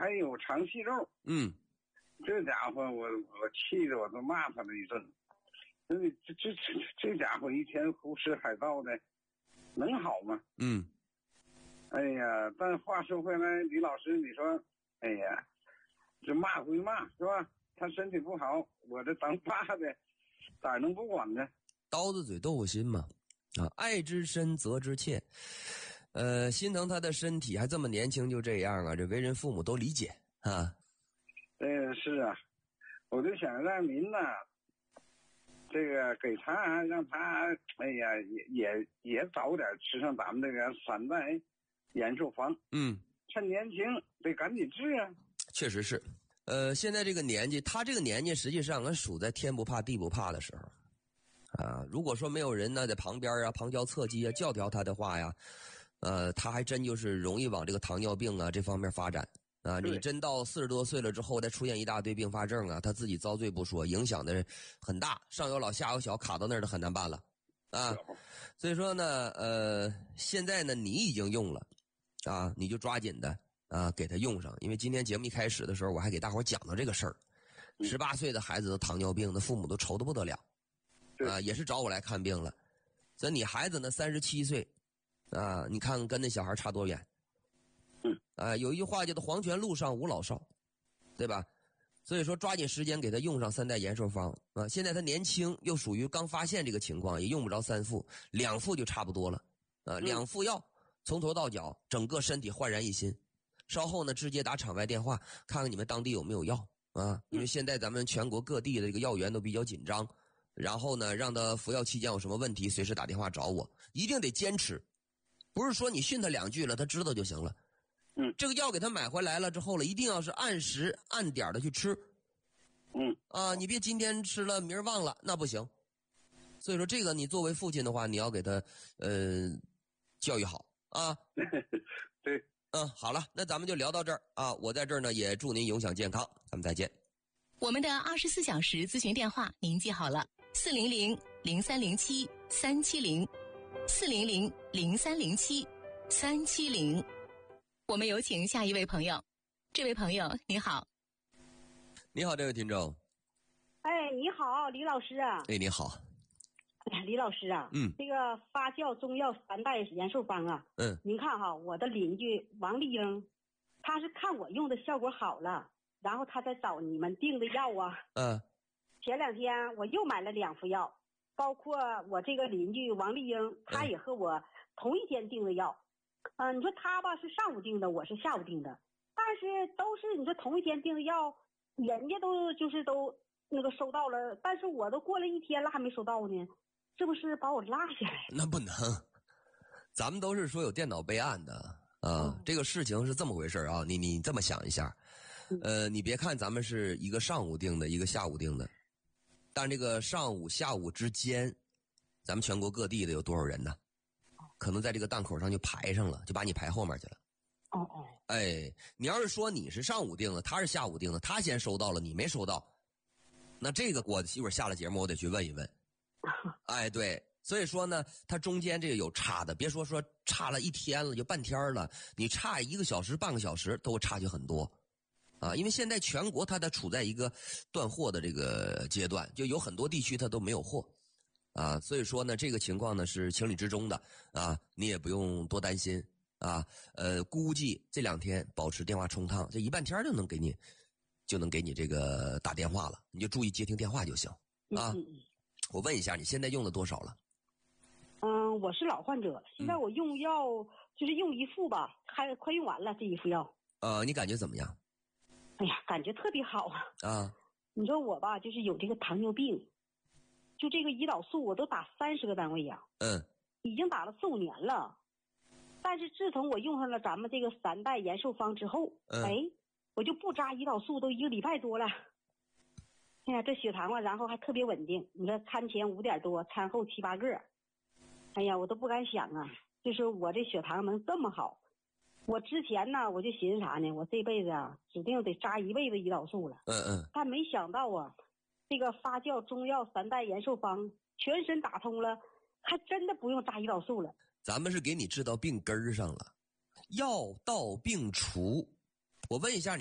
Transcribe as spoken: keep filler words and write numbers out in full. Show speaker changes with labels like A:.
A: 还有肠息肉。
B: 嗯，
A: 这家伙我我气得我都骂他了一顿。这这这这家伙一天胡吃海造的，能好吗？
B: 嗯。
A: 哎呀，但话说回来，李老师，你说，哎呀，这骂归骂是吧？他身体不好，我这当爸的咋能不管呢？
B: 刀子嘴豆腐心嘛，啊，爱之深责之切，呃，心疼他的身体，还这么年轻就这样啊，这为人父母都理解啊。
A: 嗯，是啊，我就想让您呢，这个给他让他，哎呀，也也也早点吃上咱们这个三代延寿方。嗯，趁年轻得赶紧治啊。
B: 确实是，呃，现在这个年纪，他这个年纪实际上还属在天不怕地不怕的时候。啊，如果说没有人呢在旁边啊旁敲侧击啊教条他的话呀，呃，他还真就是容易往这个糖尿病啊这方面发展啊。你真到四十多岁了之后再出现一大堆并发症啊，他自己遭罪不说，影响的很大，上有老下有小，卡到那儿都很难办了啊。所以说呢，呃，现在呢你已经用了啊，你就抓紧的啊给他用上，因为今天节目一开始的时候我还给大伙讲到这个事儿，十八岁的孩子都糖尿病，那父母都愁得不得了。啊，也是找我来看病了。这你孩子呢，三十七岁，啊，你看看跟那小孩差多远。
A: 嗯，
B: 啊，有一句话叫做“黄泉路上无老少”，对吧？所以说抓紧时间给他用上三代延寿方啊。现在他年轻，又属于刚发现这个情况，也用不着三副，两副就差不多了。啊，两副药从头到脚，整个身体焕然一新。稍后呢，直接打场外电话，看看你们当地有没有药啊？因为现在咱们全国各地的这个药源都比较紧张。然后呢，让他服药期间有什么问题，随时打电话找我，一定得坚持，不是说你训他两句了，他知道就行了。
A: 嗯，
B: 这个药给他买回来了之后了，一定要是按时按点的去吃。
A: 嗯，
B: 啊，你别今天吃了，明儿忘了，那不行。所以说，这个你作为父亲的话，你要给他呃教育好啊。
A: 对，
B: 嗯，好了，那咱们就聊到这儿啊。我在这儿呢，也祝您永享健康，咱们再见。
C: 我们的二十四小时咨询电话您记好了。四零零零三零七三七零，四零零零三零七三七零。我们有请下一位朋友。这位朋友你好。
B: 你好，这位听众。
D: 哎，你好，李老师啊。
B: 哎，你好。
D: 哎呀，李老师啊，
B: 嗯，
D: 这个发酵中药三代延寿方啊，
B: 嗯，
D: 您看哈，我的邻居王丽英，他是看我用的效果好了，然后他再找你们订的药啊。
B: 嗯。
D: 前两天我又买了两副药，包括我这个邻居王丽英，他也和我同一天订的药。嗯、呃，你说他吧是上午订的，我是下午订的，但是都是你说同一天订的药，人家都就是都那个收到了，但是我都过了一天了还没收到呢，这不是把我落下来？
B: 那不能，咱们都是说有电脑备案的啊、嗯。这个事情是这么回事啊，你你这么想一下，呃，你别看咱们是一个上午订的，一个下午订的。但这个上午下午之间，咱们全国各地的有多少人呢？可能在这个档口上就排上了，就把你排后面去了。
D: 哦哦，
B: 哎，你要是说你是上午订的，他是下午订的，他先收到了，你没收到，那这个我一会儿下了节目我得去问一问。哎，对，所以说呢，它中间这个有差的，别说说差了一天了，就半天了，你差一个小时、半个小时都差距很多。啊，因为现在全国它在处在一个断货的这个阶段，就有很多地区它都没有货，啊，所以说呢，这个情况呢是情理之中的啊，你也不用多担心啊，呃，估计这两天保持电话充烫，这一半天就能给你，就能给你这个打电话了，你就注意接听电话就行啊。
D: 嗯嗯、
B: 我问一下，你现在用了多少了？
D: 嗯，我是老患者，现在我用药、嗯、就是用一副吧，还快用完了这一副药。
B: 呃，你感觉怎么样？
D: 哎呀，感觉特别好啊！
B: 啊，
D: 你说我吧，就是有这个糖尿病，就这个胰岛素我都打三十个单位呀，
B: 嗯，
D: 已经打了四五年了。但是自从我用上了咱们这个三代延寿方之后，嗯、哎，我就不扎胰岛素都一个礼拜多了。哎呀，这血糖啊，然后还特别稳定。你说餐前五点多，餐后七八个，哎呀，我都不敢想啊，就是我这血糖能这么好。我之前呢，我就寻思啥呢？我这辈子啊，指定得扎一辈子胰岛素了。
B: 嗯嗯。
D: 但没想到啊，这个发酵中药三代延寿方全身打通了，还真的不用扎胰岛素了。
B: 咱们是给你治到病根儿上了，药到病除。我问一下你。